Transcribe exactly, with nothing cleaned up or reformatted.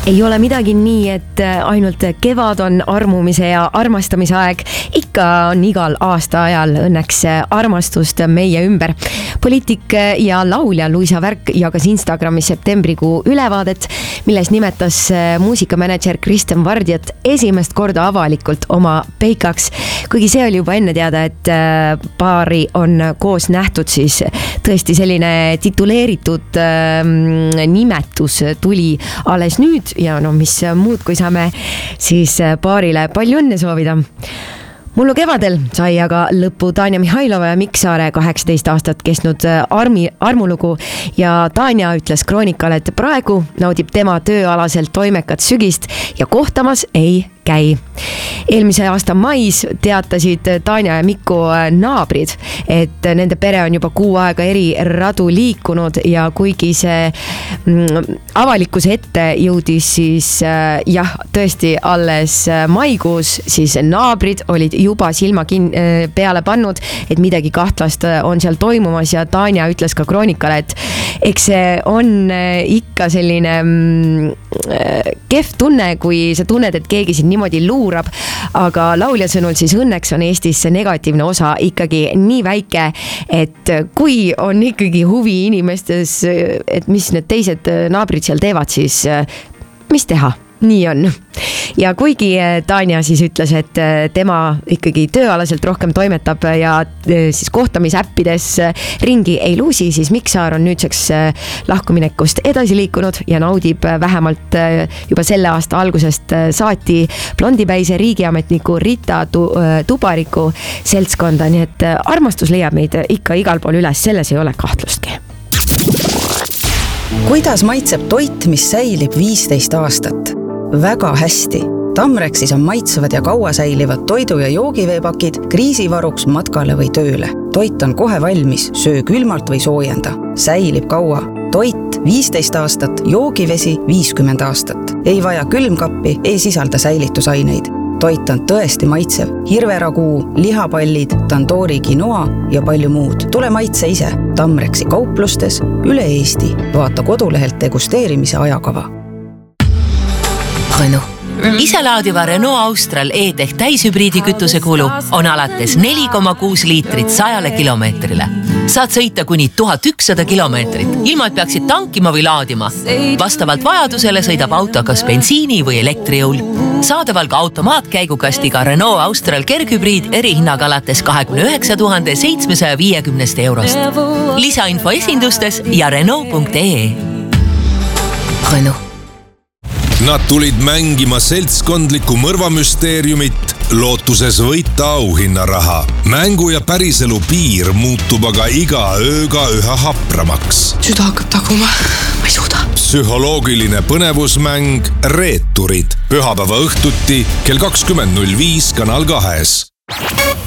Ei ole midagi nii, et ainult kevad on armumise ja armastamise aeg. Ikka on igal aasta ajal õnneks armastust meie ümber. Poliitik ja laulja Luisa Värk jagas Instagramis septembrikuu ülevaadet, milles nimetas muusikamanager Kristjan Vardjat esimest korda avalikult oma peikaks. Kuigi see oli juba enne teada, et paari on koos nähtud, siis tõesti selline tituleeritud nimetus tuli alles nüüd. Ja no mis muud, kui saame siis paarile palju õnne soovida. Mullu kevadel sai aga lõppu Tanja Mihhailova ja Mikk Saare kaheksateist aastat kestnud armi, armulugu ja Tanja ütles Kroonikale, et praegu naudib tema tööalaselt toimekat sügist ja kohtamas ei käi. Eelmise aasta mais teatasid Tanja ja Miku naabrid, et nende pere on juba kuu aega eri radu liikunud ja kuigi see avalikkuse ette jõudis siis jah, tõesti alles maikuus, siis naabrid olid juba silma kin- peale pannud, et midagi kahtlast on seal toimumas ja Tanja ütles ka Kroonikale, et eks see on ikka selline kehv tunne, kui sa tunned, et keegi siin niimoodi luurab, aga laulja sõnul siis õnneks on Eestis see negatiivne osa ikkagi nii väike, et kui on ikkagi huvi inimestes, et mis need teised naabrid seal teevad, siis mis teha? Nii on. Ja kuigi Tanja siis ütles, et tema ikkagi tööalaselt rohkem toimetab ja siis kohtamisäppides ringi ei luusi, siis Mikk Saar on nüüdseks lahkuminekust edasi liikunud ja naudib vähemalt juba selle aasta algusest saati blondipäise riigiametniku Rita Tubariku seltskonda, nii et armastus leiab meid ikka igal pool üles, selles ei ole kahtlustki. Kuidas maitseb toit, mis säilib viisteist aastat? Väga hästi. Tamrexis on maitsevad ja kaua säilivad toidu- ja joogiveepakid kriisivaruks matkale või tööle. Toit on kohe valmis, söö külmalt või soojenda. Säilib kaua. Toit viisteist aastat, joogivesi viiskümmend aastat. Ei vaja külmkappi, ei sisalda säilitusaineid. Toit on tõesti maitsev. Hirveraguu, lihapallid, tandoori quinoa ja palju muud. Tule maitse ise. Tamrexi kauplustes üle Eesti. Vaata kodulehelt degusteerimise ajakava. Renault. Iselaadiva Renault Austral E-Tech täishübriidi kütuse kulu on alates neli koma kuus liitrit sajale kilomeetrile. Saad sõita kuni tuhat ükssada kilomeetrit, ilma et peaksid tankima või laadima. Vastavalt vajadusele sõidab auto kas bensiini või elektrijõul. Saadaval ka automaatkäigukastiga Renault Austral kerghübriid erihinnaga alates kahekümne üheksa tuhande seitsmesaja viiekümnest eurost. Lisainfo esindustes ja Renault punkt ee. Renault. Nad tulid mängima seltskondlikku mõrvamüsteeriumit, lootuses võita auhinnaraha. Mängu ja päriselu piir muutub aga iga ööga üha hapramaks. Süda hakkab taguma, ma ei suuda. Psühholoogiline põnevusmäng Reeturid. Pühapäeva õhtuti kell kakskümmend null viis Kanal kahes.